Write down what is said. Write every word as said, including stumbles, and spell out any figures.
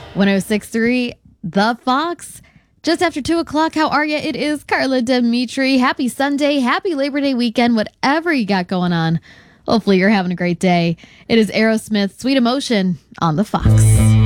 one oh six point three The Fox. Just after two o'clock, how are you? It is Carla Dimitri. Happy Sunday, happy Labor Day weekend, whatever you got going on. Hopefully you're having a great day. It is Aerosmith, Sweet Emotion on The Fox.